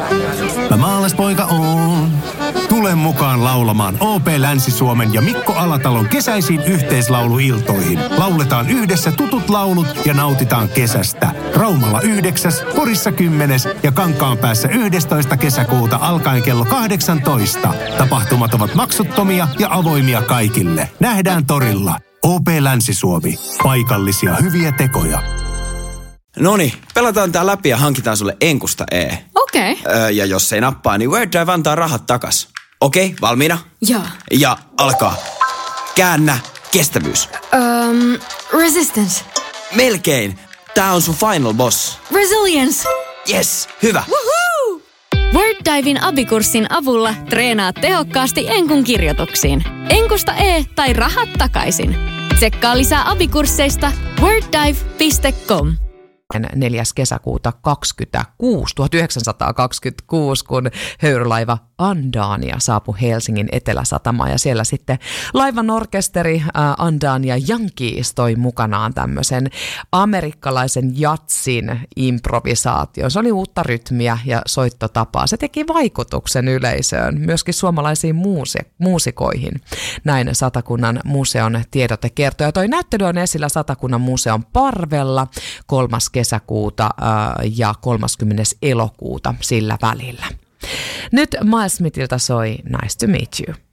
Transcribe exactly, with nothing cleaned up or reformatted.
Mä maalaispoika oon. Tule mukaan laulamaan O P Länsi-Suomen ja Mikko Alatalon kesäisiin yhteislauluiltoihin. Lauletaan yhdessä tutut laulut ja nautitaan kesästä. Raumalla yhdeksäs, Porissa kymmenes ja Kankaanpäässä yhdestoista kesäkuuta alkaen kello kahdeksantoista. Tapahtumat ovat maksuttomia ja avoimia kaikille. Nähdään torilla. O P Länsi-Suomi. Paikallisia hyviä tekoja. Noni, pelataan tää läpi ja hankitaan sulle Enkusta E. Okei. Okay. Öö, ja jos ei nappaa, niin WordDrive antaa rahat takas. Okei, okay, valmiina? Joo. Ja alkaa. Käännä kestävyys. Um, resistance. Melkein. Tää on sun final boss. Resilience. Yes, hyvä. Woohoo! WordDiven abikurssin avulla treenaat tehokkaasti Enkun kirjoituksiin. Enkusta E tai rahat takaisin. Tsekkaa lisää abikursseista worddive piste com. neljäs kesäkuuta kaksikymmentäkuusi, tuhatyhdeksänsataakaksikymmentäkuusi, kun höyrylaiva Andania saapui Helsingin eteläsatamaan ja siellä sitten laivan orkesteri äh, Andania Yankees toi mukanaan tämmöisen amerikkalaisen jatsin improvisaation. Se oli uutta rytmiä ja soittotapaa. Se teki vaikutuksen yleisöön, myöskin suomalaisiin muusi- muusikoihin. Näin Satakunnan museon tiedote kertoo. Ja toi näyttely on esillä Satakunnan museon parvella kolmas kesäkuuta äh, ja kolmaskymmenes elokuuta sillä välillä. Nyt Miles Smithiltä soi Nice to Meet You.